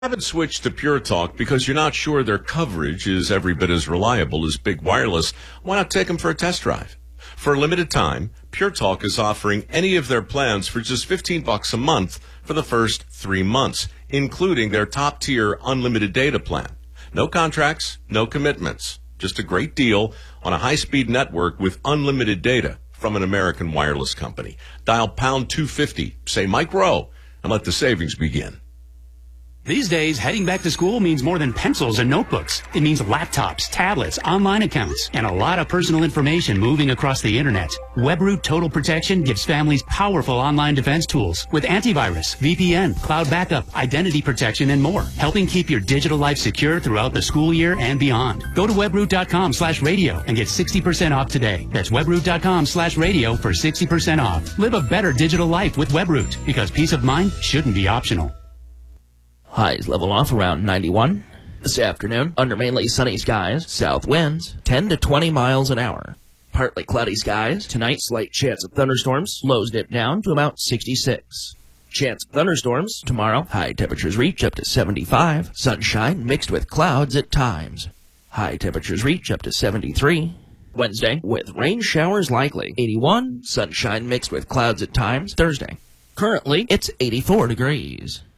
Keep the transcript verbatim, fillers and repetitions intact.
Haven't switched to Pure Talk because you're not sure their coverage is every bit as reliable as Big Wireless. Why not take them for a test drive? For a limited time, Pure Talk is offering any of their plans for just fifteen bucks a month for the first three months, including their top-tier unlimited data plan. No contracts, no commitments. Just a great deal on a high-speed network with unlimited data from an American wireless company. Dial pound two fifty, say Mike Rowe, and let the savings begin. These days, heading back to school means more than pencils and notebooks. It means laptops, tablets, online accounts, and a lot of personal information moving across the internet. WebRoot Total Protection gives families powerful online defense tools with antivirus, V P N, cloud backup, identity protection, and more, helping keep your digital life secure throughout the school year and beyond. Go to webroot.com slash radio and get sixty percent off today. That's webroot.com slash radio for sixty percent off. Live a better digital life with WebRoot, because peace of mind shouldn't be optional. Highs level off around ninety-one. This afternoon, under mainly sunny skies, south winds, ten to twenty miles an hour. Partly cloudy skies. Tonight, slight chance of thunderstorms. Lows dip down to about sixty-six. Chance of thunderstorms. Tomorrow, high temperatures reach up to seventy-five. Sunshine mixed with clouds at times. High temperatures reach up to seventy-three. Wednesday, with rain showers likely. eighty-one. Sunshine mixed with clouds at times. Thursday. Currently, it's eighty-four degrees.